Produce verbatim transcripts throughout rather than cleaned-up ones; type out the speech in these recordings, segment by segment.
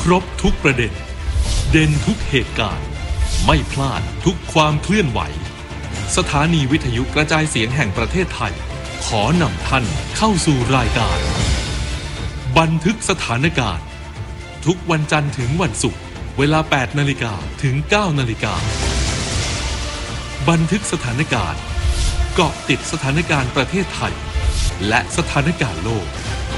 รบทุกประเด็นเด่นทุกเหตุการณ์ไม่พลาดทุกความเคลื่อนไหวสถานีวิทยุกระจายเสียงแห่งประเทศไทยขอนำท่านเข้าสู่รายการบันทึกสถานการณ์ทุกวันจันทร์ถึงวันศุกร์เวลา แปดนาฬิกา ถึง เก้านาฬิกาบันทึกสถานการณ์เกาะติดสถานการณ์ประเทศไทยและสถานการณ์โลก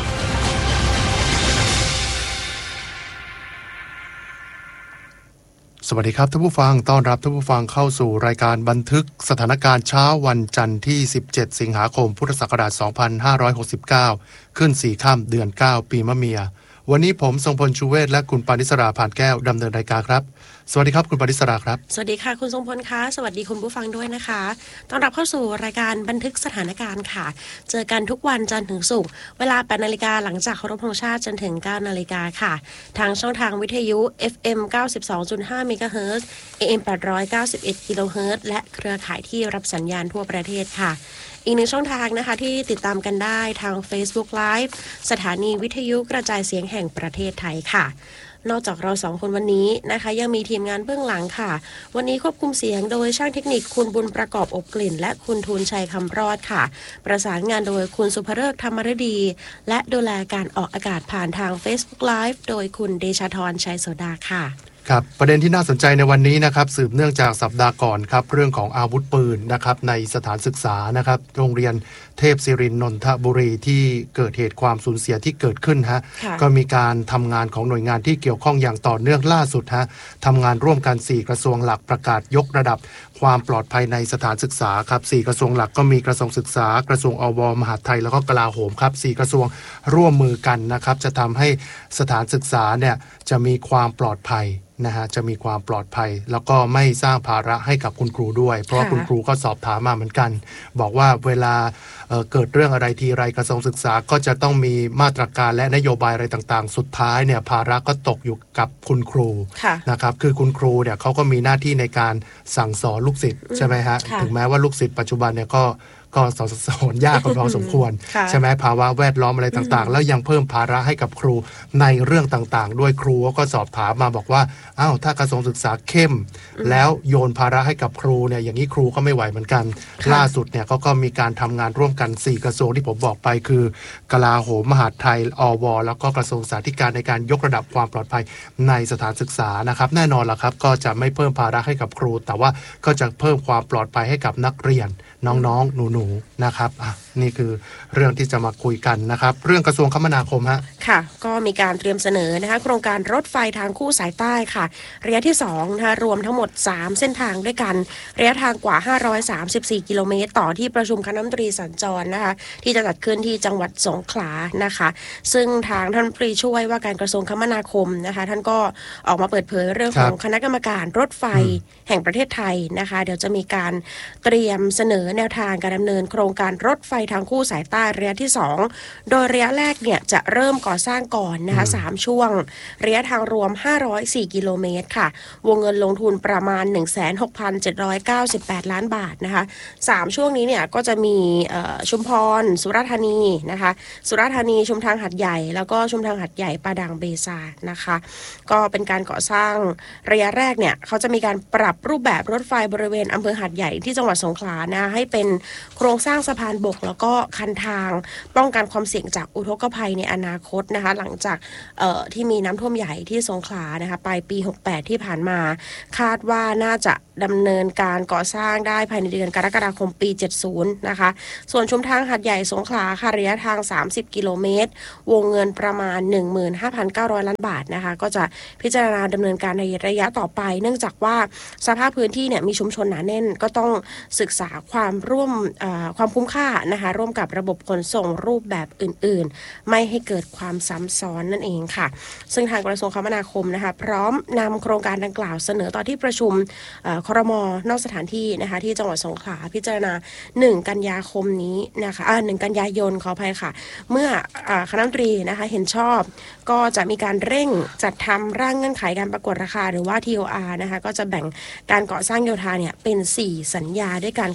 สวัสดีครับท่านผู้ฟังต้อนรับท่านผู้ฟังเข้าสู่รายการบันทึกสถานการณ์เช้าวันจันทร์ที่สิบเจ็ดสิงหาคมพุทธศักราชสองพันห้าร้อยหกสิบเก้าขึ้นสี่ค่ำเดือนเก้าปีมะเมียวันนี้ผมทรงพลชูเวศและคุณปานิสราผ่านแก้วดำเนินรายการครับสวัสดีครับคุณปานิสราครับสวัสดีค่ะคุณทรงพลคะสวัสดีคุณผู้ฟังด้วยนะคะต้อนรับเข้าสู่รายการบันทึกสถานการณ์ค่ะเจอกันทุกวันจันทร์ถึงศุกร์เวลา แปดนาฬิกาหลังจากเคารพธงชาติจนถึง เก้านาฬิกาค่ะทางช่องทางวิทยุ เอฟ เอ็ม เก้าสิบสองจุดห้า เมกะเฮิรตซ์ เอ เอ็ม แปดร้อยเก้าสิบเอ็ด กิโลเฮิรตซ์และเครือข่ายที่รับสัญญาณทั่วประเทศค่ะอีกหนึ่งช่องทางนะคะที่ติดตามกันได้ทาง Facebook Live สถานีวิทยุกระจายเสียงแห่งประเทศไทยค่ะนอกจากเราสองคนวันนี้นะคะยังมีทีมงานเบื้องหลังค่ะวันนี้ควบคุมเสียงโดยช่างเทคนิคคุณบุญประกอบอบกลิ่นและคุณทูลชัยคำรอดค่ะประสานงานโดยคุณสุภฤกษ์ธรรมฤดีและดูแลการออกอากาศผ่านทาง Facebook Live โดยคุณเดชธรชัยโสดาค่ะครับประเด็นที่น่าสนใจในวันนี้นะครับสืบเนื่องจากสัปดาห์ก่อนครับเรื่องของอาวุธปืนนะครับในสถานศึกษานะครับโรงเรียนเทพศิรินทร์นนทบุรีที่เกิดเหตุความสูญเสียที่เกิดขึ้นฮะก็มีการทำงานของหน่วยงานที่เกี่ยวข้องอย่างต่อเนื่องล่าสุดฮะทำงานร่วมกันสี่กระทรวงหลักประกาศยกระดับความปลอดภัยในสถานศึกษาครับสี่กระทรวงหลักก็มีกระทรวงศึกษากระทรวงอวมหาดไทยแล้วก็กลาโหมครับสี่กระทรวงร่วมมือกันนะครับจะทำให้สถานศึกษาเนี่ยจะมีความปลอดภัยนะฮะจะมีความปลอดภัยแล้วก็ไม่สร้างภาระให้กับคุณครูด้วยเพราะว่าคุณครูก็สอบถามมาเหมือนกันบอกว่าเวลา เอ่อ เกิดเรื่องอะไรทีไรกระทรวงศึกษาก็จะต้องมีมาตรการและนโยบายอะไรต่างๆสุดท้ายเนี่ยภาระก็ตกอยู่กับคุณครูนะครับคือคุณครูเนี่ยเขาก็มีหน้าที่ในการสั่งสอนลูกศิษย์ใช่ไหมฮะถึงแม้ว่าลูกศิษย์ปัจจุบันเนี่ยก็ก็สอนสอนยากกันพอสมควรใช่ไหมภาวะแวดล้อมอะไรต่างๆแล้วยังเพิ่มภาระให้กับครูในเรื่องต่างๆด้วยครูก็สอบถามมาบอกว่าอ้าวถ้ากระทรวงศึกษาเข้มแล้วโยนภาระให้กับครูเนี่ยอย่างนี้ครูก็ไม่ไหวเหมือนกันล่าสุดเนี่ยเขาก็มีการทำงานร่วมกันสี่กระทรวงที่ผมบอกไปคือกลาโหมมหาดไทยอวแล้วก็กระทรวงศึกษาธิการในการยกระดับความปลอดภัยในสถานศึกษานะครับแน่นอนล่ะครับก็จะไม่เพิ่มภาระให้กับครูแต่ว่าก็จะเพิ่มความปลอดภัยให้กับนักเรียนน้องๆหนูๆนะครับอ่ะนี่คือเรื่องที่จะมาคุยกันนะครับเรื่องกระทรวงคมนาคมฮะค่ะก็มีการเตรียมเสนอนะคะโครงการรถไฟทางคู่สายใต้ค่ะระยะที่สองนะคะรวมทั้งหมดสามเส้นทางด้วยกันระยะทางกว่าห้าร้อยสามสิบสี่กิโลเมตรต่อที่ประชุมคณะรัฐมนตรีสัญจรนะคะที่จะจัดขึ้นที่จังหวัดสงขลานะคะซึ่งทางท่านปรีช่วยว่าการกระทรวงคมนาคมนะคะท่านก็ออกมาเปิดเผยเรื่องของคณะกรรมการรถไฟแห่งประเทศไทยนะคะเดี๋ยวจะมีการเตรียมเสนอแนวทางการดำเนินโครงการรถไฟทางคู่สายใต้ระยะที่สองโดยระยะแรกเนี่ยจะเริ่มก่อสร้างก่อนนะคะสามช่วงระยะทางรวมห้าร้อยสี่กิโลเมตรค่ะวงเงินลงทุนประมาณ หนึ่งแสนหกพันเจ็ดร้อยเก้าสิบแปด ล้านบาทนะคะสามช่วงนี้เนี่ยก็จะมีชุมพรสุราษฎร์ธานีนะคะสุราษฎร์ธานีชุมทางหัดใหญ่แล้วก็ชุมทางหัดใหญ่ปาดังเบซานะคะก็เป็นการก่อสร้างระยะแรกเนี่ยเขาจะมีการปรับรูปแบบรถไฟบริเวณอำเภอหัดใหญ่ที่จังหวัดสงขลานะให้เป็นโครงสร้างสะพานบกแล้วก็คันทางป้องกันความเสี่ยงจากอุทกภัยในอนาคตนะคะหลังจากที่มีน้ำท่วมใหญ่ที่สงขลานะคะปลายปีหกสิบแปดที่ผ่านมาคาดว่าน่าจะดำเนินการก่อสร้างได้ภายในเดือนกรกฎาคมปีเจ็ดสิบนะคะส่วนชุมทางหัดใหญ่สงขลาค่ะระยะทางสามสิบกิโลเมตรวงเงินประมาณ หนึ่งหมื่นห้าพันเก้าร้อย ล้านบาทนะคะก็จะพิจารณาดำเนินการในระยะต่อไปเนื่องจากว่าสภาพพื้นที่เนี่ยมีชุมชนหนาแน่นก็ต้องศึกษาความร่วมความคุ้มค่านะคะร่วมกับระบบขนส่งรูปแบบอื่นๆไม่ให้เกิดความซ้ำซ้อนนั่นเองค่ะซึ่งทางกระทรวงคมนาคมนะคะพร้อมนำโครงการดังกล่าวเสนอต่อที่ประชุมครม.นอกสถานที่นะคะที่จังหวัดสงขลาพิจารณาหนึ่งกันยาคมนี้นะคะอ่าหนึ่งกันยายนขออภัยค่ะเมื่อคณะรัฐมนตรีนะคะเห็นชอบก็จะมีการเร่งจัดทำร่างเงื่อนไขการประกวดราคาหรือว่า ที โอ อาร์ นะคะก็จะแบ่งการก่อสร้างโยธาเนี่ยเป็นสี่สัญญาด้วยการขับเคลื่อน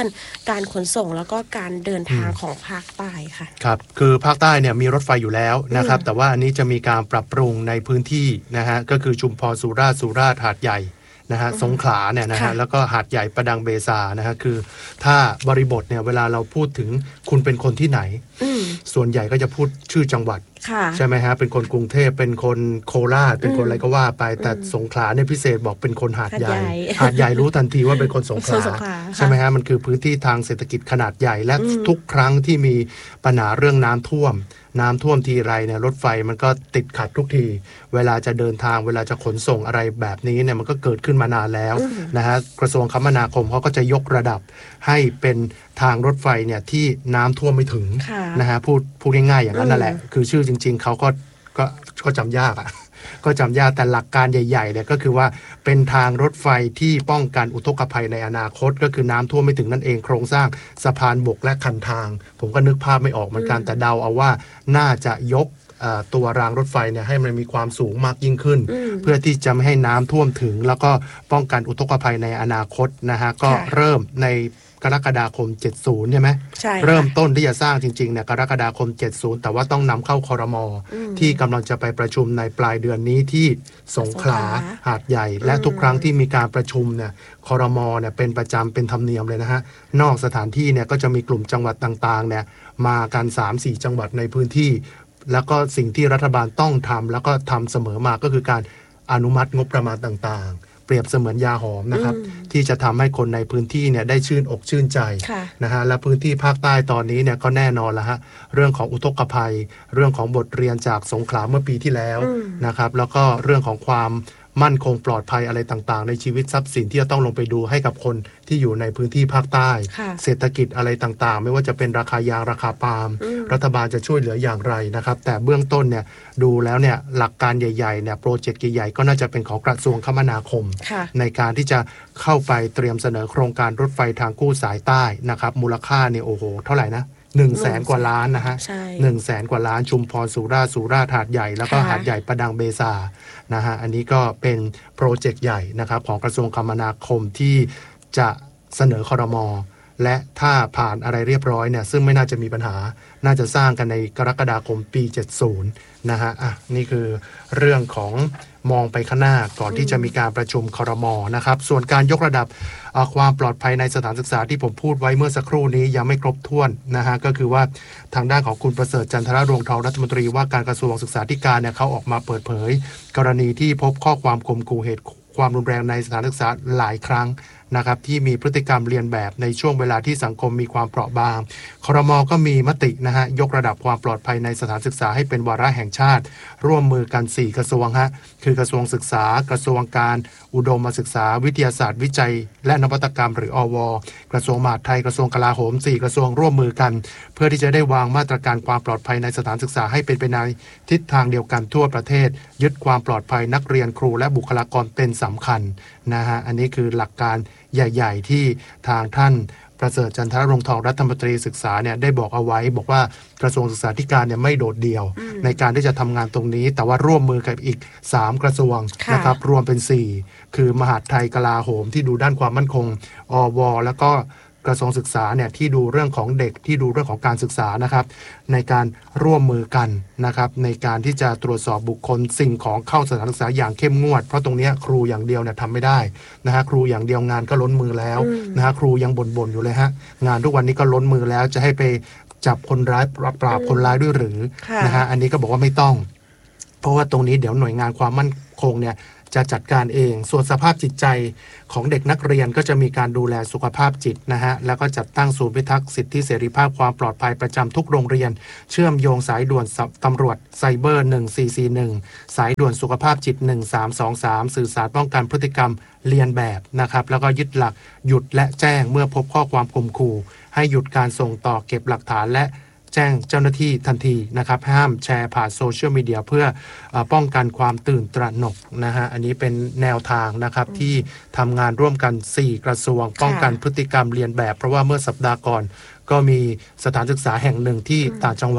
อนการขนส่งแล้วก็การเดินทางของภาคใต้ค่ะครับคือภาคใต้เนี่ยมีรถไฟอยู่แล้วนะครับแต่ว่าอันนี้จะมีการปรับปรุงในพื้นที่นะฮะก็คือชุมพรสุราษฎร์สุราษฎร์หาดใหญ่นะฮะสงขลาเนี่ยนะฮะแล้วก็หาดใหญ่ประดังเบซานะฮะคือถ้าบริบทเนี่ยเวลาเราพูดถึงคุณเป็นคนที่ไหนส่วนใหญ่ก็จะพูดชื่อจังหวัดใช่ไหมฮะเป็นคนกรุงเทพเป็นคนโคราชเป็นคนอะไรก็ว่าไปแต่สงขลาเนี่ยพิเศษบอกเป็นคนหาดใหญ่หาดใหญ่รู้ทันทีว่าเป็นคนสงขลาใช่ไหมฮะมันคือพื้นที่ทางเศรษฐกิจขนาดใหญ่และทุกครั้งที่มีปัญหาเรื่องน้ำท่วมน้ำท่วมทีไรเนี่ยรถไฟมันก็ติดขัดทุกทีเวลาจะเดินทางเวลาจะขนส่งอะไรแบบนี้เนี่ยมันก็เกิดขึ้นมานานแล้วนะฮะกระทรวงคมนาคมเขาก็จะยกระดับให้เป็นทางรถไฟเนี่ยที่น้ำท่วมไม่ถึงนะฮะพูดพูดง่ายๆอย่างนั้นนั่นแหละคือชื่อจริงๆเขาก็ก็ก็จำยากอ่ะก็จำยากแต่หลักการใหญ่ๆเนี่ยก็คือว่าเป็นทางรถไฟที่ป้องกันอุทกภัยในอนาคตก็คือน้ำท่วมไม่ถึงนั่นเองโครงสร้างสะพานบกและคันทางผมก็นึกภาพไม่ออกเหมือนกันแต่เดาเอาว่าน่าจะยกตัวรางรถไฟเนี่ยให้มันมีความสูงมากยิ่งขึ้นเพื่อที่จะไม่ให้น้ำท่วมถึงแล้วก็ป้องกันอุทกภัยในอนาคตนะฮะก็เริ่มในกรกฎาคมเจ็ดสิบใช่ไหมใช่เริ่มต้นที่จะสร้างจริงๆเนี่ยกรกฎาคมเจ็ดสิบแต่ว่าต้องนำเข้าครม.ที่กำลังจะไปประชุมในปลายเดือนนี้ที่สงขลาหาดใหญ่และทุกครั้งที่มีการประชุมเนี่ยครม.เนี่ยเป็นประจำเป็นธรรมเนียมเลยนะฮะนอกสถานที่เนี่ยก็จะมีกลุ่มจังหวัดต่างๆเนี่ยมากัน สามสี่ จังหวัดในพื้นที่แล้วก็สิ่งที่รัฐบาลต้องทำแล้วก็ทำเสมอมาก็คือการอนุมัติงบประมาณต่างๆเปรียบเสมือนยาหอมนะครับที่จะทำให้คนในพื้นที่เนี่ยได้ชื่นอกชื่นใจนะฮะและพื้นที่ภาคใต้ตอนนี้เนี่ยก็แน่นอนแล้วฮะเรื่องของอุทกภัยเรื่องของบทเรียนจากสงขลาเมื่อปีที่แล้วนะครับแล้วก็เรื่องของความมั่นคงปลอดภัยอะไรต่างๆในชีวิตทรัพย์สินที่จะต้องลงไปดูให้กับคนที่อยู่ในพื้นที่ภาคใต้เศรษฐกิจอะไรต่างๆไม่ว่าจะเป็นราคายางราคาปาล์มรัฐบาลจะช่วยเหลืออย่างไรนะครับแต่เบื้องต้นเนี่ยดูแล้วเนี่ยหลักการใหญ่ๆเนี่ยโปรเจกต์ใหญ่ๆก็น่าจะเป็นของกระทรวงคมนาคมในการที่จะเข้าไปเตรียมเสนอโครงการรถไฟทางคู่สายใต้นะครับมูลค่าเนี่ยโอ้โหเท่าไหร่นะหนึ่งแสนกว่าล้านนะฮะหนึ่งแสนกว่าล้านชุมพรสุราษฎร์สุราษฎร์หาดใหญ่แล้วก็หาดใหญ่ประดังเบซานะฮะอันนี้ก็เป็นโปรเจกต์ใหญ่นะครับของกระทรวงคมนาคมที่จะเสนอครม.และถ้าผ่านอะไรเรียบร้อยเนี่ยซึ่งไม่น่าจะมีปัญหาน่าจะสร้างกันในกรกฎาคมปีเจ็ดสิบนะฮะอ่ะนี่คือเรื่องของมองไปข้างหน้าก่อนที่จะมีการประชุมครม.นะครับส่วนการยกระดับความปลอดภัยในสถานศึกษาที่ผมพูดไว้เมื่อสักครู่นี้ยังไม่ครบถ้วนนะฮะก็คือว่าทางด้านของคุณประเสริฐจันทรรวงทองรัฐมนตรีว่าการกระทรวงศึกษาธิการเนี่ยเขาออกมาเปิดเผยกรณีที่พบข้อความข่มขู่เหตุความรุนแรงในสถานศึกษาหลายครั้งนะครับที่มีพฤติกรรมเรียนแบบในช่วงเวลาที่สังคมมีความเปราะบางครม.ก็มีมตินะฮะยกระดับความปลอดภัยในสถานศึกษาให้เป็นวาระแห่งชาติร่วมมือกันสี่กระทรวงฮะคือกระทรวงศึกษากระทรวงการอุดมศึกษาวิทยาศาสตร์วิจัยและนวัตกรรมหรืออว.กระทรวงมหาดไทยกระทรวงกลาโหมสี่กระทรวงร่วมมือกันเพื่อที่จะได้วางมาตรการความปลอดภัยในสถานศึกษาให้เป็นไปในทิศทางเดียวกันทั่วประเทศยึดความปลอดภัยนักเรียนครูและบุคลากรเป็นสำคัญนะฮะอันนี้คือหลักการใหญ่ๆที่ทางท่านประเสริฐจันทรรวงทองรัฐมนตรีศึกษาเนี่ยได้บอกเอาไว้บอกว่ากระทรวงศึกษาธิการเนี่ยไม่โดดเดี่ยวในการที่จะทำงานตรงนี้แต่ว่าร่วมมือกับอีกสามกระทรวงนะครับรวมเป็นสี่คือมหาดไทยกลาโหมที่ดูด้านความมั่นคงอว.แล้วก็กระทรวงศึกษาเนี่ยที่ดูเรื่องของเด็กที่ดูเรื่องของการศึกษานะครับในการร่วมมือกันนะครับในการที่จะตรวจสอบบุคคลสิ่งของเข้าสถานศึกษาอย่างเข้มงวดเพราะตรงนี้ครูอย่างเดียวเนี่ยทำไม่ได้นะฮะครูอย่างเดียวงานก็ล้นมือแล้วนะฮะครูยังบ่นๆอยู่เลยฮะงานทุกวันนี้ก็ล้นมือแล้วจะให้ไปจับคนร้ายปราบคนร้ายด้วยหรือนะฮะอันนี้ก็บอกว่าไม่ต้องเพราะว่าตรงนี้เดี๋ยวหน่วยงานความมั่นคงเนี่ยจะจัดการเองส่วนสภาพจิตใจของเด็กนักเรียนก็จะมีการดูแลสุขภาพจิตนะฮะแล้วก็จัดตั้งศูนย์พิทักษ์สิทธิเสรีภาพความปลอดภัยประจำทุกโรงเรียนเชื่อมโยงสายด่วนตำรวจไซเบอร์หนึ่งสี่สี่หนึ่งสายด่วนสุขภาพจิตหนึ่งสามสองสามสื่อสารป้องกันพฤติกรรมเลียนแบบนะครับแล้วก็ยึดหลักหยุดและแจ้งเมื่อพบข้อความข่มขู่ให้หยุดการส่งต่อเก็บหลักฐานและแจ้งเจ้าหน้าที่ทันทีนะครับห้ามแชร์ผ่านโซเชียลมีเดียเพื่อป้องกันความตื่นตระหนกนะฮะอันนี้เป็นแนวทางนะครับที่ทำงานร่วมกันสี่กระทรวงป้องกันพฤติกรรมเลียนแบบเพราะว่าเมื่อสัปดาห์ก่อนก็มีสถานศึกษาแห่งหนึ่งที่ต่างจังหวัด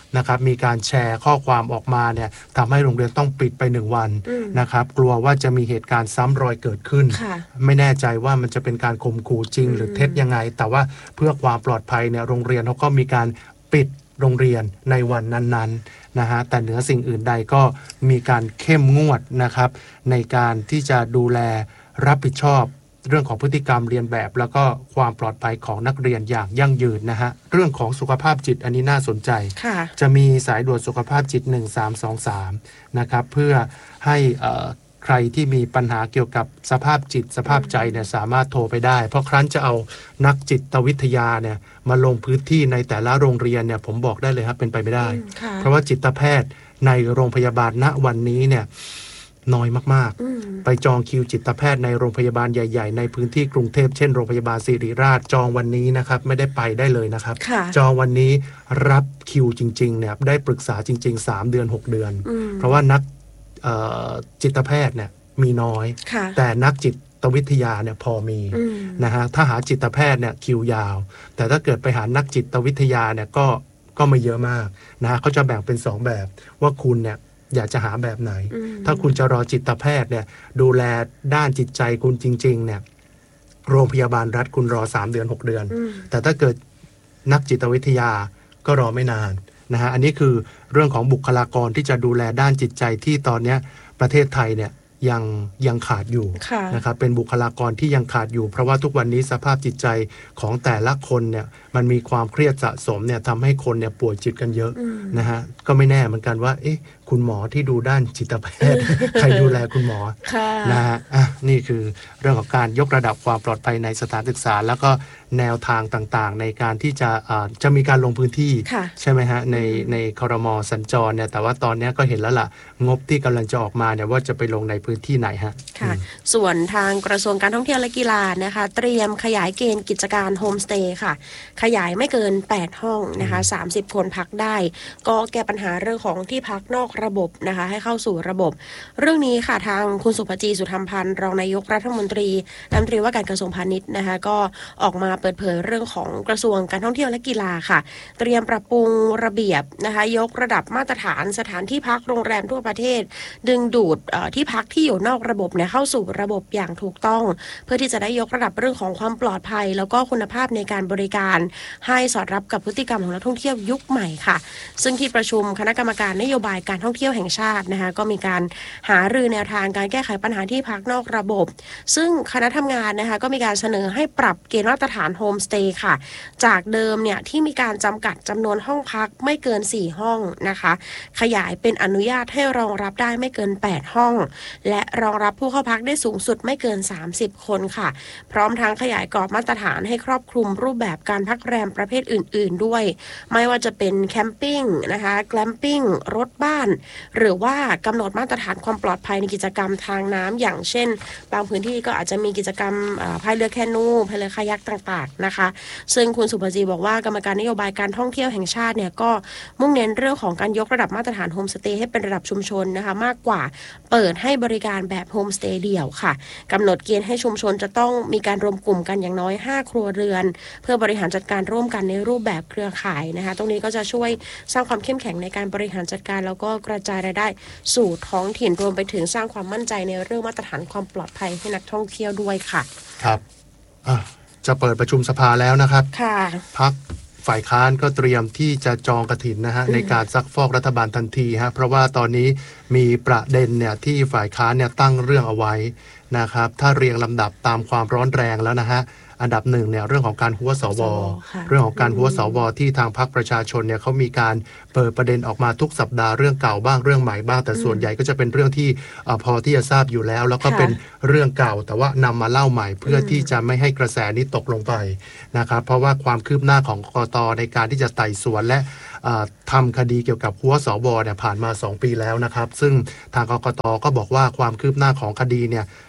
นะครับมีการแชร์ข้อความออกมาเนี่ยทำให้โรงเรียนต้องปิดไปหนึ่งวันนะครับกลัวว่าจะมีเหตุการณ์ซ้ำรอยเกิดขึ้นไม่แน่ใจว่ามันจะเป็นการข่มขู่จริงหรือเท็จยังไงแต่ว่าเพื่อความปลอดภัยเนี่ยโรงเรียนเขาก็มีการปิดโรงเรียนในวันนั้นๆนะฮะแต่เหนือสิ่งอื่นใดก็มีการเข้มงวดนะครับในการที่จะดูแลรับผิดชอบเรื่องของพฤติกรรมเรียนแบบแล้วก็ความปลอดภัยของนักเรียนอย่างยั่งยืนนะฮะเรื่องของสุขภาพจิตอันนี้น่าสนใจจะมีสายด่วนสุขภาพจิตหนึ่งสามสองสามนะครับเพื่อให้ใครที่มีปัญหาเกี่ยวกับสภาพจิตสภาพใจเนี่ยสามารถโทรไปได้เพราะครั้นจะเอานักจิตวิทยาเนี่ยมาลงพื้นที่ในแต่ละโรงเรียนเนี่ยผมบอกได้เลยครับเป็นไปไม่ได้เพราะว่าจิตแพทย์ในโรงพยาบาลณวันนี้เนี่ยน้อยมากๆไปจองคิวจิตแพทย์ในโรงพยาบาลใหญ่ๆในพื้นที่กรุงเทพเช่นโรงพยาบาลศิริราชจองวันนี้นะครับไม่ได้ไปได้เลยนะครับจองวันนี้รับคิวจริงๆเนี่ยได้ปรึกษาจริงๆสามเดือนหกเดือนเพราะว่านักจิตแพทย์เนี่ยมีน้อยแต่นักจิตวิทยาเนี่ยพอมีนะฮะถ้าหาจิตแพทย์เนี่ยคิวยาวแต่ถ้าเกิดไปหานักจิตวิทยาเนี่ยก็ก็ไม่เยอะมากนะฮะเขาจะแบ่งเป็นสองแบบว่าคุณเนี่ยอยากจะหาแบบไหนถ้าคุณจะรอจิตแพทย์เนี่ยดูแลด้านจิตใจคุณจริงๆเนี่ยโรงพยาบาลรัฐคุณรอสามเดือนหกเดือนแต่ถ้าเกิดนักจิตวิทยาก็รอไม่นานนะฮะอันนี้คือเรื่องของบุคลากรที่จะดูแลด้านจิตใจที่ตอนนี้ประเทศไทยเนี่ยยังยังขาดอยู่นะครับเป็นบุคลากรที่ยังขาดอยู่เพราะว่าทุกวันนี้สภาพจิตใจของแต่ละคนเนี่ยมันมีความเครียดสะสมเนี่ยทำให้คนเนี่ยป่วยจิตกันเยอะนะฮะก็ไม่แน่เหมือนกันว่าเอ๊ะคุณหมอที่ดูด้านจิตแพทย์ ใครดูแลคุณหมอนะฮะอ่ะนี่คือเรื่องของการยกระดับความปลอดภัยในสถานศึกษาแล้วก็แนวทางต่างๆในการที่จะอ่าจะมีการลงพื้นที่ใช่ไหมฮะในในครม.สัญจรเนี่ยแต่ว่าตอนนี้ก็เห็นแล้วล่ะงบที่กำลังจะออกมาเนี่ยว่าจะไปลงในพื้นที่ไหนฮะค่ะส่วนทางกระทรวงการท่องเที่ยวและกีฬานะคะเตรียมขยายเกณฑ์กิจการโฮมสเตย์ค่ะขยายไม่เกินแปดห้องนะคะสามสิบคนพักได้ก็แก้ปัญหาเรื่องของที่พักนอกระบบนะคะให้เข้าสู่ระบบเรื่องนี้ค่ะทางคุณสุภจีสุธรรมพันธ์รองนายกรัฐมนตรีรัฐมนตรีว่าการกระทรวงพาณิชย์นะคะก็ออกมาเปิดเผยเรื่องของกระทรวงการท่องเที่ยวและกีฬาค่ะเตรียมปรับปรุงระเบียบนะคะยกระดับมาตรฐานสถานที่พักโรงแรมทั่วประเทศดึงดูดที่พักที่อยู่นอกระบบเนี่ยเข้าสู่ระบบอย่างถูกต้องเพื่อที่จะได้ยกระดับเรื่องของความปลอดภัยแล้วก็คุณภาพในการบริการให้สอดรับกับพฤติกรรมของนักท่องเที่ยวยุคใหม่ค่ะซึ่งที่ประชุมคณะกรรมการนโยบายการท่องเที่ยวแห่งชาตินะคะก็มีการหารือแนวทางการแก้ไขปัญหาที่พักนอกระบบซึ่งคณะทำงานนะคะก็มีการเสนอให้ปรับเกณฑ์มาตรฐานโฮมสเตย์ค่ะจากเดิมเนี่ยที่มีการจำกัดจำนวนห้องพักไม่เกินสี่ห้องนะคะขยายเป็นอนุญาตให้รองรับได้ไม่เกินแปดห้องและรองรับผู้เข้าพักได้สูงสุดไม่เกินสามสิบคนค่ะพร้อมทั้งขยายกรอบมาตรฐานให้ครอบคลุมรูปแบบการพักแรมประเภทอื่นๆด้วยไม่ว่าจะเป็นแคมปิ้งนะคะแกลมปิ้งรถบ้านหรือว่ากำหนดมาตรฐานความปลอดภัยในกิจกรรมทางน้ำอย่างเช่นบางพื้นที่ก็อาจจะมีกิจกรรมพายเรือแคนูพายเรือคายักต่างๆนะคะซึ่งคุณสุภจีบอกว่ากรรมการนโยบายการท่องเที่ยวแห่งชาติเนี่ยก็มุ่งเน้นเรื่องของการยกระดับมาตรฐานโฮมสเตย์ให้เป็นระดับชุมชนนะคะมากกว่าเปิดให้บริการแบบโฮมสเตย์เดี่ยวค่ะกำหนดเกณฑ์ให้ชุมชนจะต้องมีการรวมกลุ่มกันอย่างน้อยห้าครัวเรือนเพื่อบริหารจัดการร่วมกันในรูปแบบเครือข่ายนะคะตรงนี้ก็จะช่วยสร้างความเข้มแข็งในการบริหารจัดการแล้วก็กระจายรายได้สู่ท้องถิ่นรวมไปถึงสร้างความมั่นใจในเรื่องมาตรฐานความปลอดภัยให้นักท่องเที่ยวด้วยค่ะครับจะเปิดประชุมสภาแล้วนะครับค่ะพรรคฝ่ายค้านก็เตรียมที่จะจองกฐินนะฮะในการซักฟอกรัฐบาลทันทีฮะเพราะว่าตอนนี้มีประเด็นเนี่ยที่ฝ่ายค้านเนี่ยตั้งเรื่องเอาไว้นะครับถ้าเรียงลำดับตามความร้อนแรงแล้วนะฮะอันดับหนึ่งเนี่ยเรื่องของการหัวสวเรื่องของการหัวสวที่ทางพรรคประชาชนเนี่ยเขามีการเปิดประเด็นออกมาทุกสัปดาห์เรื่องเก่าบ้างเรื่องใหม่บ้างแต่ส่วนใหญ่ก็จะเป็นเรื่องที่พอที่จะทราบอยู่แล้วแล้วก็เป็นเรื่องเก่าแต่ว่านำมาเล่าใหม่เพื่อที่จะไม่ให้กระแสนี้ตกลงไปนะครับเพราะว่าความคืบหน้าของกกต.ในการที่จะไต่สวนและทำคดีเกี่ยวกับหัวสวเนี่ยผ่านมาสองปีแล้วนะครับซึ่งทางกกต.ก็บอกว่าความคืบหน้าของคดีเนี่ย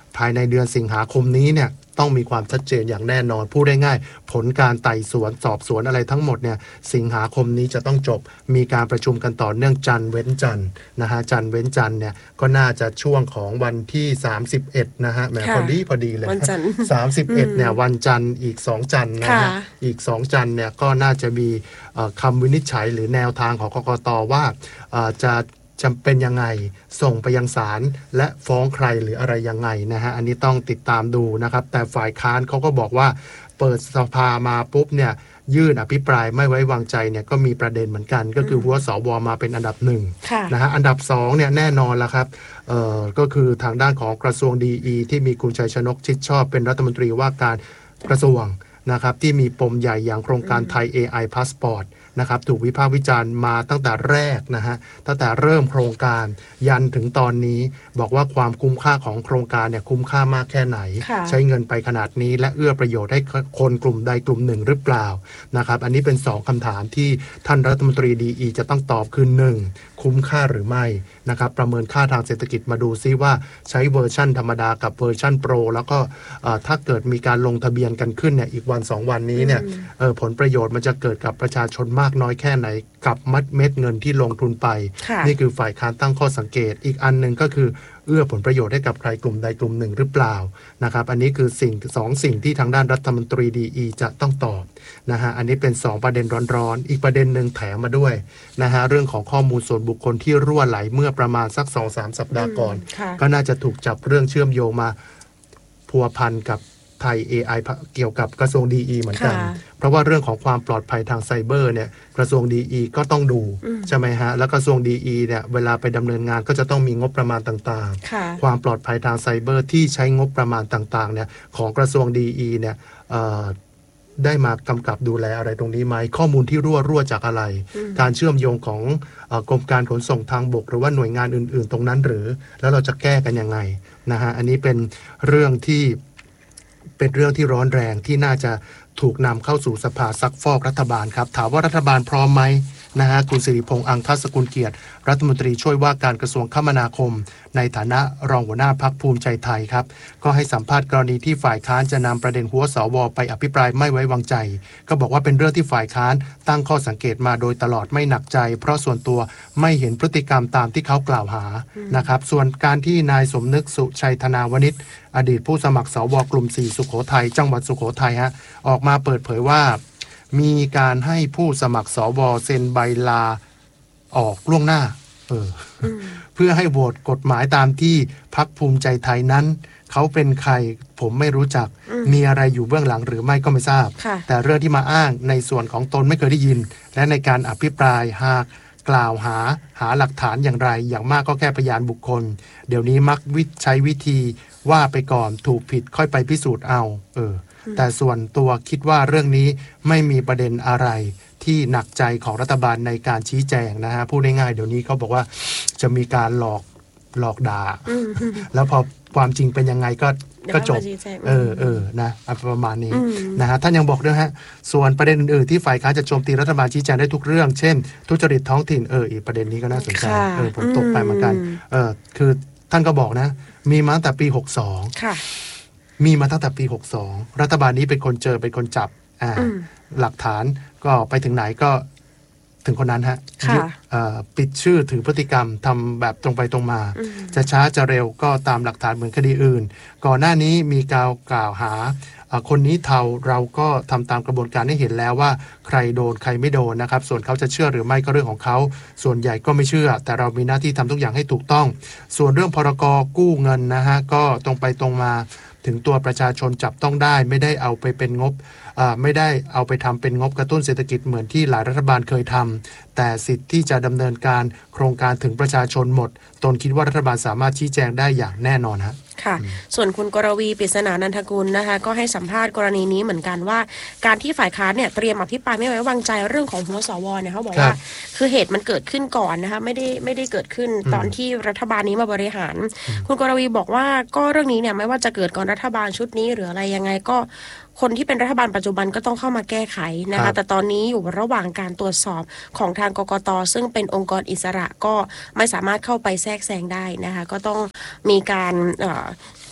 ภายในเดือนสิงหาคมนี้เนี่ยต้องมีความชัดเจนอย่างแน่นอนพูดได้ง่ายผลการไต่สวนสอบสวนอะไรทั้งหมดเนี่ยสิงหาคมนี้จะต้องจบมีการประชุมกันต่อเนื่องจันทร์เว้นจันทร์นะฮะจันทร์เว้นจันทร์เนี่ยก็น่าจะช่วงของวันที่สามสิบเอ็ดนะฮะแหมพอดีพอดีเลยวันจันทร์สามสิบเอ็ดเนี่ยวันจันทร์อีกสองจันทร์นะฮะอีกสองจันทร์เนี่ยก็น่าจะมีคำวินิจฉัยหรือแนวทางของกกต.ว่าจะจำเป็นยังไงส่งไปยังศาลและฟ้องใครหรืออะไรยังไงนะฮะอันนี้ต้องติดตามดูนะครับแต่ฝ่ายค้านเขาก็บอกว่าเปิดสภามาปุ๊บเนี่ยยื่นอภิปรายไม่ไว้วางใจเนี่ยก็มีประเด็นเหมือนกันก็คือหัวสวมาเป็นอันดับหนึ่งนะฮะอันดับสองเนี่ยแน่นอนแล้วครับเอ่อก็คือทางด้านของกระทรวงดีอีที่มีคุณชัยชนกชิดชอบเป็นรัฐมนตรีว่าการกระทรวงนะครับที่มีปมใหญ่อย่างโครงการไทย เอ ไอ Passportนะครับถูกวิพากษ์วิจารณ์มาตั้งแต่แรกนะฮะตั้งแต่เริ่มโครงการยันถึงตอนนี้บอกว่าความคุ้มค่าของโครงการเนี่ยคุ้มค่ามากแค่ไหนใช้เงินไปขนาดนี้และเอื้อประโยชน์ให้คนกลุ่มใดกลุ่มหนึ่งหรือเปล่านะครับอันนี้เป็นสองคำถามที่ท่านรัฐมนตรีดีอีจะต้องตอบคือหนึ่งคุ้มค่าหรือไม่นะครับประเมินค่าทางเศรษฐกิจมาดูซิว่าใช้เวอร์ชั่นธรรมดากับเวอร์ชั่นโปรแล้วก็ถ้าเกิดมีการลงทะเบียนกันขึ้นเนี่ยอีกวันสองวันนี้เนี่ยผลประโยชน์มันจะเกิดกับประชาชนมากน้อยแค่ไหนกับมัดเม็ดเงินที่ลงทุนไปนี่คือฝ่ายค้านตั้งข้อสังเกตอีกอันหนึ่งก็คือเอื้อผลประโยชน์ให้กับใครกลุ่มใดกลุ่มหนึ่งหรือเปล่านะครับอันนี้คือสิ่งสองสิ่งที่ทางด้านรัฐมนตรีดีอีจะต้องตอบนะฮะอันนี้เป็นสองประเด็นร้อนๆอีกประเด็นหนึ่งแถมมาด้วยนะฮะเรื่องของข้อมูลส่วนบุคคลที่รั่วไหลเมื่อประมาณสัก สองถึงสาม สัปดาห์ก่อนก็น่าจะถูกจับเรื่องเชื่อมโยงมาพัวพันกับไทย เอ ไอ เกี่ยวกับกระทรวง ดี อี เหมือนกันเพราะว่าเรื่องของความปลอดภัยทางไซเบอร์เนี่ยกระทรวง ดี อี ก็ต้องดูใช่ไหมฮะแล้วกระทรวง ดี อี เนี่ยเวลาไปดำเนินงานก็จะต้องมีงบประมาณต่างๆความปลอดภัยทางไซเบอร์ที่ใช้งบประมาณต่างๆเนี่ยของกระทรวง ดี อี เนี่ยได้มากำกับดูแลอะไรตรงนี้ไหมข้อมูลที่รั่วรั่วจากอะไรการเชื่อมโยงของกรมการขนส่งทางบกหรือว่าหน่วยงานอื่นๆตรงนั้นหรือแล้วเราจะแก้กันยังไงนะฮะอันนี้เป็นเรื่องที่เป็นเรื่องที่ร้อนแรงที่น่าจะถูกนำเข้าสู่สภาซักฟอกรัฐบาลครับถามว่ารัฐบาลพร้อมไหมนะฮะคุณสิริพงษ์อังคสกุลเกียรติรัฐมนตรีช่วยว่าการกระทรวงคมนาคมในฐานะรองหัวหน้าพรรคภูมิใจไทยครับก็ให้สัมภาษณ์กรณีที่ฝ่ายค้านจะนำประเด็นหัวสวไปอภิปรายไม่ไว้วางใจก็บอกว่าเป็นเรื่องที่ฝ่ายค้านตั้งข้อสังเกตมาโดยตลอดไม่หนักใจเพราะส่วนตัวไม่เห็นพฤติกรรมตามที่เขากล่าวหานะครับส่วนการที่นายสมนึกสุชัยธนาวนิชอดีตผู้สมัครสวกลุ่มสี่สุโขทัยจังหวัดสุโขทัยฮะออกมาเปิดเผยว่ามีการให้ผู้สมัครสวเซ็นใบลาออกล่วงหน้าเออเพื่อให้โหวตกฎหมายตามที่พรรคภูมิใจไทยนั้นเขาเป็นใครผมไม่รู้จักมีอะไรอยู่เบื้องหลังหรือไม่ก็ไม่ทราบแต่เรื่องที่มาอ้างในส่วนของตนไม่เคยได้ยินและในการอภิปรายหากกล่าวหาหาหลักฐานอย่างไรอย่างมากก็แค่พยานบุคคลเดี๋ยวนี้มักวิใช้วิธีว่าไปก่อนถูกผิดค่อยไปพิสูจน์เอาเออแต่ส่วนตัวคิดว่าเรื่องนี้ไม่มีประเด็นอะไรที่หนักใจของรัฐบาลในการชี้แจงนะฮะพูดง่ายๆเดี๋ยวนี้เขาบอกว่าจะมีการหลอกหลอกด่าแล้วพอความจริงเป็นยังไงก็ก็จบเออเออนะประมาณนี้นะฮะท่านยังบอกด้วยฮะส่วนประเด็นอื่นๆที่ฝ่ายค้านจะโจมตีรัฐบาลชี้แจงได้ทุกเรื่องเช่นทุจริตท้องถิ่นเอออีกประเด็นนี้ก็น่าสนใจเออผมตกไปเหมือนกันเออคือท่านก็บอกนะมีมาตั้งแต่ปีหกสิบสองค่ะมีมาตั้งแต่ปีหกสิบสองรัฐบาลนี้เป็นคนเจอเป็นคนจับอ่าหลักฐานก็ไปถึงไหนก็ถึงคนนั้นฮะปิดชื่อถือพฤติกรรมทำแบบตรงไปตรงมาจะช้าจะเร็วก็ตามหลักฐานเหมือนคดีอื่นก่อนหน้านี้มีกล่าวกล่าวหาคนนี้เทาเราก็ทำตามกระบวนการให้เห็นแล้วว่าใครโดนใครไม่โดนนะครับส่วนเขาจะเชื่อหรือไม่ก็เรื่องของเขาส่วนใหญ่ก็ไม่เชื่อแต่เรามีหน้าที่ทำทุกอย่างให้ถูกต้องส่วนเรื่องพรกกู้เงินนะฮะก็ตรงไปตรงมาถึงตัวประชาชนจับต้องได้ไม่ได้เอาไปเป็นงบไม่ได้เอาไปทำเป็นงบกระตุ้นเศรษฐกิจเหมือนที่หลายรัฐบาลเคยทำแต่สิทธิ์ที่จะดำเนินการโครงการถึงประชาชนหมดตนคิดว่ารัฐบาลสามารถชี้แจงได้อย่างแน่นอนฮะค่ะส่วนคุณกรวีปริศนานันทกุลนะคะก็ให้สัมภาษณ์กรณีนี้เหมือนกันว่าการที่ฝ่ายค้านเนี่ยเตรียมอภิปรายไม่ไว้วางใจเรื่องของหัวสวเนี่ยเขาบอกว่าคือเหตุมันเกิดขึ้นก่อนนะคะไม่ได้ไม่ได้เกิดขึ้นตอนที่รัฐบาลนี้มาบริหารคุณกรวีบอกว่าก็เรื่องนี้เนี่ยไม่ว่าจะเกิดก่อนรัฐบาลชุดนี้หรืออะไรยังไงก็คนที่เป็นรัฐบาลปัจจุบันก็ต้องเข้ามาแก้ไขนะคะแต่ตอนนี้อยู่ระหว่างการตรวจสอบของทางกกต.ซึ่งเป็นองค์กรอิสระก็ไม่สามารถเข้าไปแทรกแซงได้นะคะก็ต้องมีการ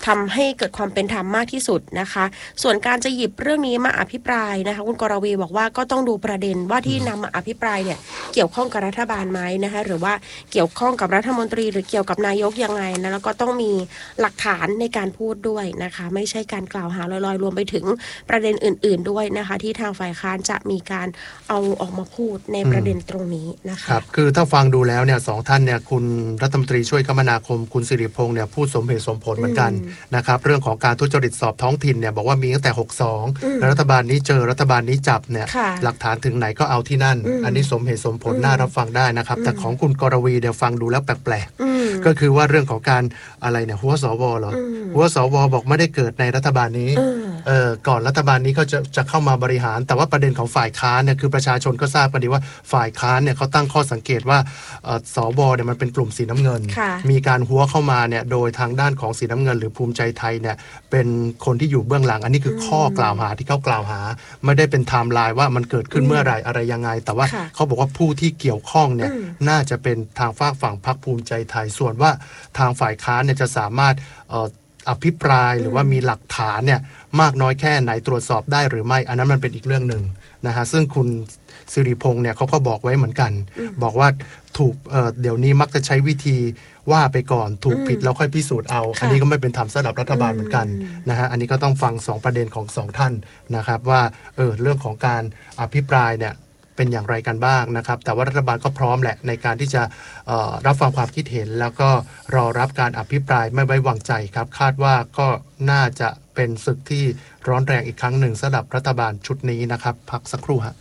ทำให้เกิดความเป็นธรรมมากที่สุดนะคะส่วนการจะหยิบเรื่องนี้มาอภิปรายนะคะคุณกรวีบอกว่าก็ต้องดูประเด็นว่าที่นำมาอภิปรายเนี่ยเกี่ยวข้องกับรัฐบาลไหมนะคะหรือว่าเกี่ยวข้องกับรัฐมนตรีหรือเกี่ยวกับนายกยังไงนะแล้วก็ต้องมีหลักฐานในการพูดด้วยนะคะไม่ใช่การกล่าวหาลอยๆรวมไปถึงประเด็นอื่นๆด้วยนะคะที่ทางฝ่ายค้านจะมีการเอาออกมาพูดในประเด็นตรงนี้นะคะครับคือถ้าฟังดูแล้วเนี่ยสองท่านเนี่ยคุณรัฐมนตรีช่วยคมนาคมคุณสิริพงษ์เนี่ยพูดสมเหตุสมผลเหมือนกันนะครับเรื่องของการทุจริตสอบท้องถิ่นเนี่ยบอกว่ามีตั้งแต่หกสิบสองแล้วรัฐบาลนี้เจอรัฐบาลนี้จับเนี่ยหลักฐานถึงไหนก็เอาที่นั่นอันนี้สมเหตุสมผลน่ารับฟังได้นะครับแต่ของคุณกรวีเดี๋ยวฟังดูแล้วแปลกๆก็คือว่าเรื่องของการอะไรเนี่ยหัวสวเหรอหัวสวบอกไม่ได้เกิดในรัฐบาลนี้เออก่อนรัฐบาลนี้ก็จะจะเข้ามาบริหารแต่ว่าประเด็นของฝ่ายค้านเนี่ยคือประชาชนก็ทราบกันดีว่าฝ่ายค้านเนี่ยเขาตั้งข้อสังเกตว่าสวเนี่ยมันเป็นกลุ่มสีน้ำเงินมีการหัวเข้ามาเนี่ยโดยทางด้านของสีน้ำเงินหรือภูมิใจไทยเนี่ยเป็นคนที่อยู่เบื้องหลังอันนี้คือข้อกล่าวหาที่เขากล่าวหาไม่ได้เป็นไทม์ไลน์ว่ามันเกิดขึ้นเมื่อไหร่อะไรยังไงแต่ว่าเขาบอกว่าผู้ที่เกี่ยวข้องเนี่ยน่าจะเป็นทางฝั่งฝั่งพรรคภูมิใจไทยส่วนว่าทางฝ่ายค้านเนี่ยจะสามารถอภิปรายหรือว่ามีหลักฐานเนี่ยมากน้อยแค่ไหนตรวจสอบได้หรือไม่อันนั้นมันเป็นอีกเรื่องหนึ่งนะฮะซึ่งคุณสิริพงษ์เนี่ยเขาก็บอกไว้เหมือนกันบอกว่าถูก เอ่อ เดี๋ยวนี้มักจะใช้วิธีว่าไปก่อนถูกผิดแล้วค่อยพิสูจน์เอาอันนี้ก็ไม่เป็นธรรมสำหรับรัฐบาลเหมือนกันนะฮะอันนี้ก็ต้องฟังสองประเด็นของสองท่านนะครับว่าเออเรื่องของการอภิปรายเนี่ยเป็นอย่างไรกันบ้างนะครับแต่ว่ารัฐบาลก็พร้อมแหละในการที่จะรับฟังความคิดเห็นแล้วก็รอรับการอภิปรายไม่ไว้วางใจครับคาดว่าก็น่าจะเป็นศึกที่ร้อนแรงอีกครั้งหนึ่งสำหรับรัฐบาลชุดนี้นะครับพักสักครู่ฮะ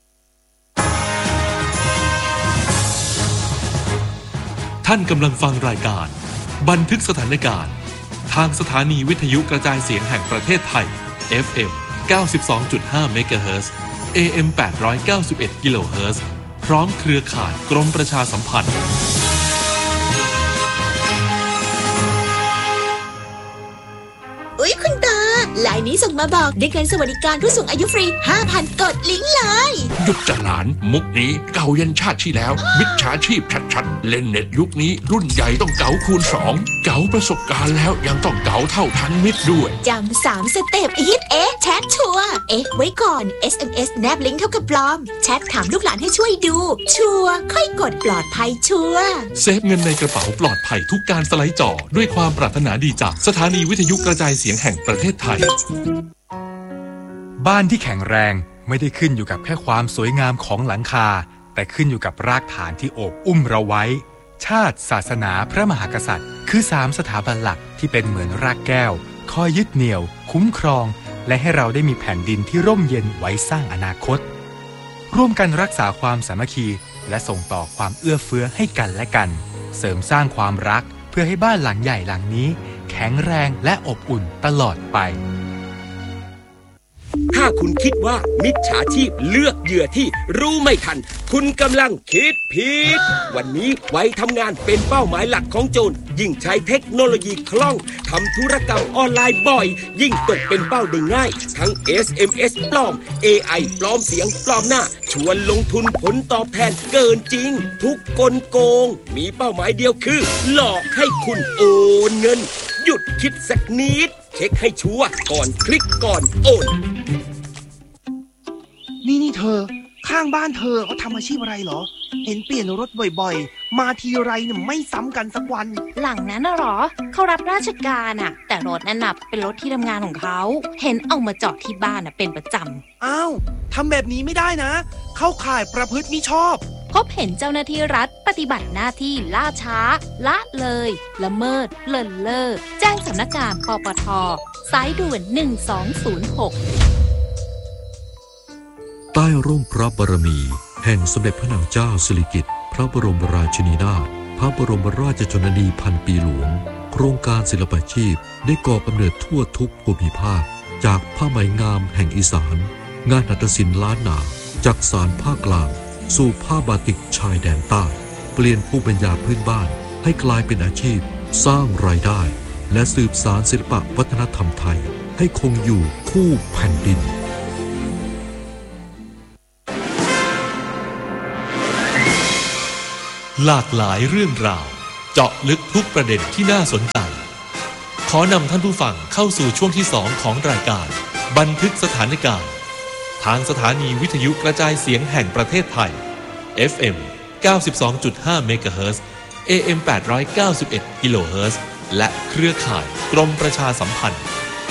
ท่านกำลังฟังรายการบันทึกสถานการณ์ทางสถานีวิทยุกระจายเสียงแห่งประเทศไทย เอฟ เอ็ม เก้าสิบสองจุดห้า เมกะเฮิรตซ์ เอ เอ็ม แปดร้อยเก้าสิบเอ็ด กิโลเฮิรตซ์พร้อมเครือข่ายกรมประชาสัมพันธ์อุ๊ยคุณตาไลน์นี้ส่งมาบอกได้เงินสวัสดิการผู้สูงอายุฟรี ห้าพัน กดลิงก์เลยหยุดจะหลานมุกนี้เก่ายันชาติที่แล้วมิจฉาชีพชัดๆเล่นเน็ตยุคนี้รุ่นใหญ่ต้องเก๋าคูณสองเก๋าประสบการณ์แล้วยังต้องเก๋าเท่าทันมิตรด้วยจำสามสเต็ปฮิตเอ๊ะแชทชัวร์เอ๊ะไว้ก่อน เอส เอ็ม เอส แนบลิงก์เท่ากับปลอมแชทถามลูกหลานให้ช่วยดูชัวร์ค่อยกดปลอดภัยชัวร์เซฟเงินในกระเป๋าปลอดภัยทุกการสไลด์จอด้วยความปรารถนาดีจากสถานีวิทยุกระจายเสียงแห่งประเทศไทยบ้านที่แข็งแรงไม่ได้ขึ้นอยู่กับแค่ความสวยงามของหลังคาแต่ขึ้นอยู่กับรากฐานที่โอบอุ้มเราไว้ชาติศาสนาพระมหากษัตริย์คือสามสถาบันหลักที่เป็นเหมือนรากแก้วคอยยึดเหนี่ยวคุ้มครองและให้เราได้มีแผ่นดินที่ร่มเย็นไว้สร้างอนาคตร่วมกันรักษาความสามัคคีและส่งต่อความเอื้อเฟื้อให้กันและกันเสริมสร้างความรักเพื่อให้บ้านหลังใหญ่หลังนี้แข็งแรงและอบอุ่นตลอดไปถ้าคุณคิดว่ามิจฉาชีพเลือกเหยื่อที่รู้ไม่ทันคุณกำลังคิดผิดวันนี้ไว้ทำงานเป็นเป้าหมายหลักของโจรยิ่งใช้เทคโนโลยีคล่องทำธุรกรรมออนไลน์บ่อยยิ่งตกเป็นเป้าได้ง่ายทั้ง เอส เอ็ม เอส ปลอม เอ ไอ ปลอมเสียงปลอมหน้าชวนลงทุนผลตอบแทนเกินจริงทุกกลโกงมีเป้าหมายเดียวคือหลอกให้คุณโอนเงินหยุดคิดสักนิดเช็คให้ชัวร์ก่อนคลิกก่อนโอนนี่นี่เธอข้างบ้านเธอเขาทำอาชีพอะไรเหรอเห็นเปลี่ยนรถบ่อยๆมาทีไรเนี่ยไม่ซ้ำกันสักวันหลังนั้นน่ะหรอเขารับราชการอ่ะแต่รถนั้นน่ะเป็นรถที่ทำงานของเขาเห็นเอามาจอดที่บ้านน่ะเป็นประจำอ้าวทำแบบนี้ไม่ได้นะเข้าข่ายประพฤติมิชอบพบเห็นเจ้าหน้าที่รัฐปฏิบัติหน้าที่ล่าช้าละเลยละเมิดเลินเล่อแจ้งสำนักงานปปท.สายด่วนหนึ่งสองศูนย์หกใต้ร่มพระบารมีแห่งสมเด็จพระนางเจ้าสิริกิติ์พระบรมราชินีนาถพระบรมราชชนนีพันปีหลวงโครงการศิลปาชีพได้ก่อกำเนิดทั่วทุกภูมิภาคจากผ้าไหมงามแห่งอีสานงานหัตถศิลป์ล้านนาจากสานภาคกลางสู่ผ้าบาติกชายแดนใต้เปลี่ยนภูมิปัญญาพื้นบ้านให้กลายเป็นอาชีพสร้างรายได้และสืบสานศิลปวัฒนธรรมไทยให้คงอยู่คู่แผ่นดินหลากหลายเรื่องราวเจาะลึกทุกประเด็นที่น่าสนใจขอนำท่านผู้ฟังเข้าสู่ช่วงที่สองของรายการบันทึกสถานการณ์ทางสถานีวิทยุกระจายเสียงแห่งประเทศไทย เอฟ เอ็ม เก้าสิบสองจุดห้า เมกะเฮิรตซ์ เอ เอ็ม แปดร้อยเก้าสิบเอ็ด กิโลเฮิรตซ์และเครือข่ายกรมประชาสัมพันธ์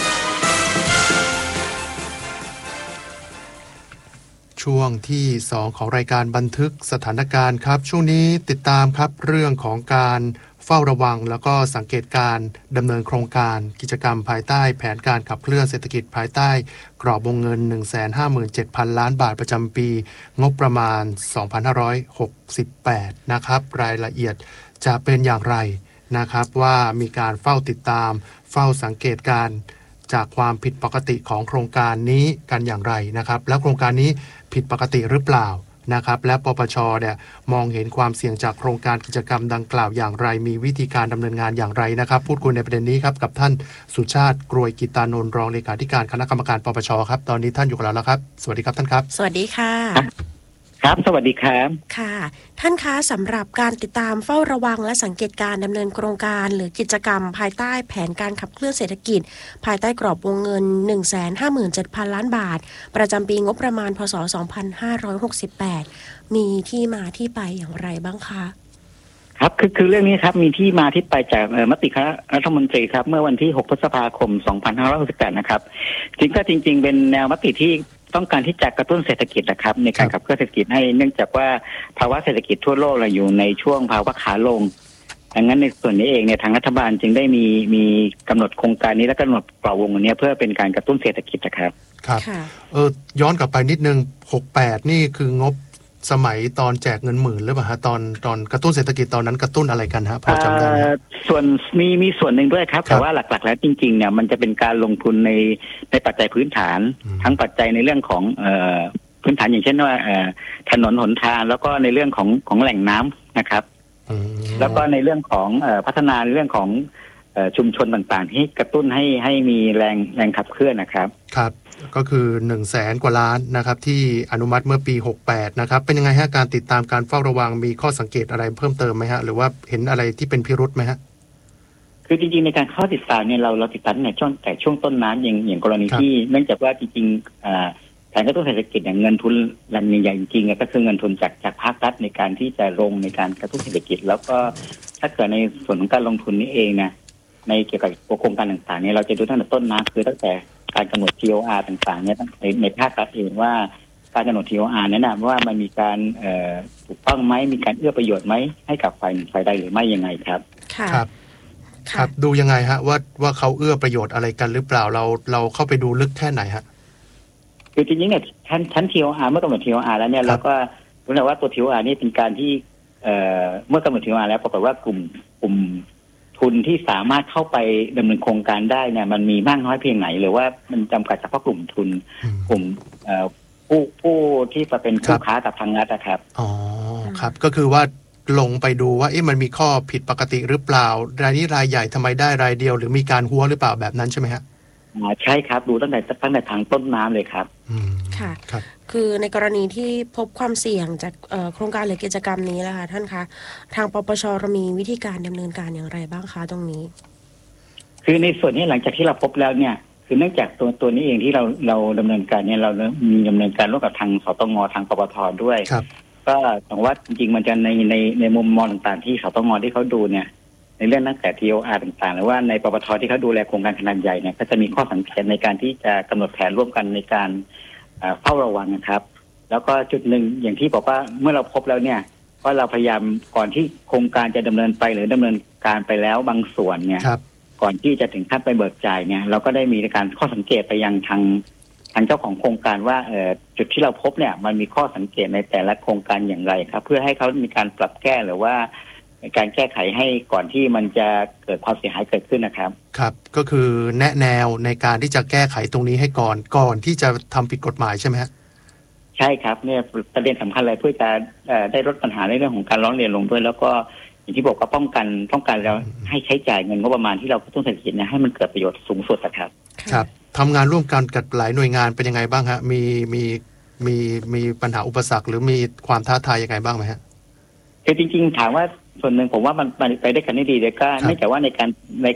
ช่วงที่สองของรายการบันทึกสถานการณ์ครับช่วงนี้ติดตามครับเรื่องของการเฝ้าระวังแล้วก็สังเกตการดำเนินโครงการกิจกรรมภายใต้แผนการขับเคลื่อนเศรษฐกิจภายใต้กรอบวงเงิน หนึ่งแสนห้าหมื่นเจ็ดพัน ล้านบาทประจำปีงบประมาณ สองพันห้าร้อยหกสิบแปด นะครับรายละเอียดจะเป็นอย่างไรนะครับว่ามีการเฝ้าติดตามเฝ้าสังเกตการจากความผิดปกติของโครงการนี้กันอย่างไรนะครับแล้วโครงการนี้ผิดปกติหรือเปล่านะครับและปปชเนี่ยมองเห็นความเสี่ยงจากโครงการกิจกรรมดังกล่าวอย่างไรมีวิธีการดำเนินงานอย่างไรนะครับพูดคุยในประเด็นนี้ครับกับท่านสุชาติกรวยกิตานนท์รองเลขาธิการคณะกรรมการปปชครับตอนนี้ท่านอยู่กับเราแล้วครับสวัสดีครับท่านครับสวัสดีค่ะครับสวัสดีครับค่ะท่านคะสำหรับการติดตามเฝ้าระวังและสังเกตการดำเนินโครงการหรือกิจกรรมภายใต้แผนการขับเคลื่อนเศรษฐกิจภายใต้กรอบวงเงิน หนึ่งแสนห้าหมื่นเจ็ดพัน ล้านบาทประจำปีงบประมาณพ.ศ. สองพันห้าร้อยหกสิบแปดมีที่มาที่ไปอย่างไรบ้างคะครับคือคือเรื่องนี้ครับมีที่มาที่ไปจากมติคณะรัฐมนตรีครับเมื่อวันที่หกพฤษภาคมสองพันห้าร้อยหกสิบแปดนะครับจริงก็จริงๆเป็นแนวมติที่ต้องการที่จะกระตุ้นเศรษฐกิจนะครับในการขับเคลื่อนเศรษฐกิจให้เนื่องจากว่าภาวะเศรษฐกิจทั่วโลกเราอยู่ในช่วงภาวะขาลงดังนั้นในส่วนนี้เองเนี่ยทางรัฐบาลจึงได้มีมีกำหนดโครงการนี้และกำหนดกรอบวงเงินนี้เพื่อเป็นการกระตุ้นเศรษฐกิจนะครับครับเออย้อนกลับไปนิดนึงหกสิบแปดนี่คืองบสมัยตอนแจกเงินหมื่นหรือเปล่าฮะตอนตอนกระตุ้นเศรษฐกิจตอนนั้นกระตุ้นอะไรกันฮะพอจำได้ส่วนมีมีส่วนหนึ่งด้วยครับแต่ว่าหลักๆแล้วจริงๆเนี่ยมันจะเป็นการลงทุนในในปัจจัยพื้นฐานทั้งปัจจัยในเรื่องของเอ่อพื้นฐานอย่างเช่นว่าเอ่อถนนหนทางแล้วก็ในเรื่องของของแหล่งน้ำนะครับแล้วก็ในเรื่องของเอ่อพัฒนาในเรื่องของเอ่อชุมชนต่างๆที่กระตุ้นให้ให้มีแรงแรงขับเคลื่อนนะครับครับก็คือ หนึ่งแสน กว่าล้านนะครับที่อนุมัติเมื่อปีหกสิบแปดนะครับเป็นยังไงฮะการติดตามการเฝ้าระวังมีข้อสังเกตอะไรเพิ่มเติมไหมฮะหรือว่าเห็นอะไรที่เป็นพิรุธไหมฮะคือจริงๆในการเข้าติดตามเนี่ยเราเราติดตามในช่วงแต่ช่วงต้นน้ำอย่างอย่างกรณีที่เนื่องจากว่าจริงๆแผนกระตุ้นเศรษฐกิจอย่างเงินทุนแหล่งใหญ่จริงๆก็คือเงินทุนจากจากภาครัฐในการที่จะลงในการกระตุ้นเศรษฐกิจแล้วก็ถ้าเกิดในส่วนของการลงทุนนี้เองนะในเกี่ยวกับโครงการต่างๆเนี่ยเราจะดูตั้งแต่ต้นน้ำคือตั้งแต่การกำหนด ที โอ อาร์ ต่างๆเนี่ยในในภาครัฐเองว่าการกำหนด ที โอ อาร์ นั้นนะว่ามันมีการถูกต้องไหมมีการเอื้อประโยชน์ไหมให้กับฝ่ายหนึ่งฝ่ายใดหรือไม่ยังไงครับครับครับดูยังไงฮะว่าว่าเขาเอื้อประโยชน์อะไรกันหรือเปล่าเราเราเข้าไปดูลึกแค่ไหนฮะคือจริงๆเนี่ยชั้นชั้น ที โอ อาร์ เมื่อกำหนด ที โอ อาร์ แล้วเนี่ยเราก็รู้แล้วว่าตัว ที โอ อาร์ นี่เป็นการที่เมื่อกำหนด ที โอ อาร์ แล้วปรากฏว่ากลุ่มกลุ่มทุนที่สามารถเข้าไปดำเนินโครงการได้เนี่ยมันมีมากน้อยเพียงไหนหรือว่ามันจำกัดเฉพาะกลุ่มทุนกลุ่มผู้ผู้ที่จะเป็นคู่ค้ากับทางรัฐนะครับอ๋อครับก็คือว่าลงไปดูว่าเอ๊ะมันมีข้อผิดปกติหรือเปล่ารายนี้รายใหญ่ทำไมได้รายเดียวหรือมีการหัวหรือเปล่าแบบนั้นใช่ไหมฮะใช่ครับดูตั้งแต่ตั้งแต่ทางต้นน้ำเลยครับค่ะคือในกรณีที่พบความเสี่ยงจากโครงการหรือกิจกรรมนี้แล้วค่ะท่านคะทางปปชเรามีวิธีการดำเนินการอย่างไรบ้างคะตรงนี้คือในส่วนนี้หลังจากที่เราพบแล้วเนี่ยคือเนื่องจากตัวตัวนี้เองที่เราเราดำเนินการเนี่ยเรามีดำเนินการร่วมกับทางสตงทางปปทด้วยก็แต่ว่าจริงๆมันจะในในในมุมมองต่างๆที่สตงที่เขาดูเนี่ยในเรื่องตั้งแต่ ที โอ อาร์ ต่างๆหรือว่าในปปทที่เขาดูแลโครงการขนาดใหญ่เนี่ยก็จะมีข้อสังเกตในการที่จะกำหนดแผนร่วมกันในการเฝ้าระวังนะครับแล้วก็จุดหนึ่งอย่างที่บอกว่าเมื่อเราพบแล้วเนี่ยว่าเราพยายามก่อนที่โครงการจะดำเนินไปหรือดำเนินการไปแล้วบางส่วนเนี่ยก่อนที่จะถึงขั้นไปเบิกจ่ายเนี่ยเราก็ได้มีการข้อสังเกตไปยังทางทางเจ้าของโครงการว่าจุดที่เราพบเนี่ยมันมีข้อสังเกตในแต่ละโครงการอย่างไรครับเพื่อให้เขามีการปรับแก้หรือว่าการแก้ไขให้ก่อนที่มันจะเกิดความเสียหายเกิดขึ้นนะครับครับก็คือแนะแนวในการที่จะแก้ไขตรงนี้ให้ก่อนก่อนที่จะทำผิดกฎหมายใช่ไหมฮะใช่ครับเนี่ยประเด็นสำคัญเลยเพื่อจะได้ลดปัญหาในเรื่องของการร้องเรียนลงด้วยแล้วก็อย่างที่บอกก็ป้องกันป้องกันแล้วให้ใช้จ่ายเงินงบประมาณที่เรากระตุ้นเศรษฐกิจเนี่ยให้มันเกิดประโยชน์สูงสุดครับครับทำงานร่วมกันกับหลายหน่วยงานเป็นยังไงบ้างฮะมีมีมีมีปัญหาอุปสรรคหรือมีความท้าทายยังไงบ้างไหมฮะคือจริงๆถามว่าส่วนหนึ่งผมว่ามันไปได้กันได้ดีเลยก็เนื่องจากว่าในการใน